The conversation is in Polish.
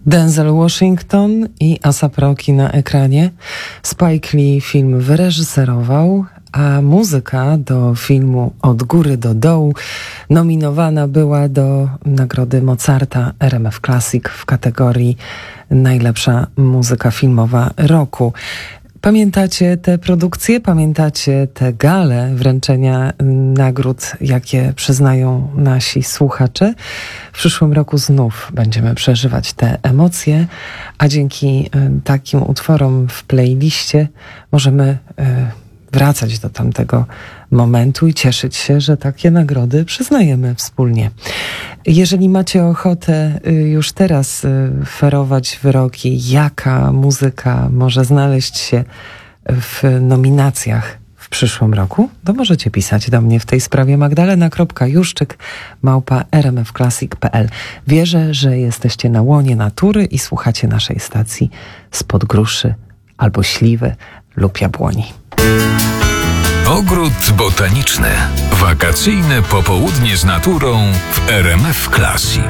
Denzel Washington i A$ap Rocky na ekranie. Spike Lee film wyreżyserował, a muzyka do filmu Od góry do dołu nominowana była do nagrody Mozarta RMF Classic w kategorii Najlepsza muzyka filmowa roku. Pamiętacie te produkcje? Pamiętacie te gale wręczenia nagród, jakie przyznają nasi słuchacze? W przyszłym roku znów będziemy przeżywać te emocje, a dzięki takim utworom w playliście możemy wracać do tamtego momentu i cieszyć się, że takie nagrody przyznajemy wspólnie. Jeżeli macie ochotę już teraz ferować wyroki, jaka muzyka może znaleźć się w nominacjach w przyszłym roku, to możecie pisać do mnie w tej sprawie magdalena.juszczyk@rmfclassic.pl. Wierzę, że jesteście na łonie natury i słuchacie naszej stacji spod gruszy albo śliwy lub jabłoni. Ogród botaniczny. Wakacyjne popołudnie z naturą w RMF Classic.